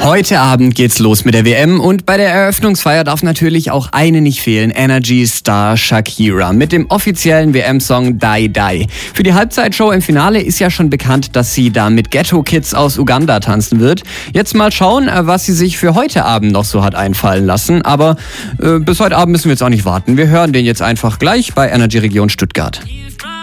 Heute Abend geht's los mit der WM und bei der Eröffnungsfeier darf natürlich auch eine nicht fehlen, Energy-Star Shakira mit dem offiziellen WM-Song Die Die. Für die Halbzeitshow im Finale ist ja schon bekannt, dass sie da mit Ghetto-Kids aus Uganda tanzen wird. Jetzt mal schauen, was sie sich für heute Abend noch so hat einfallen lassen, aber bis heute Abend müssen wir jetzt auch nicht warten. Wir hören den jetzt einfach gleich bei Energy Region Stuttgart.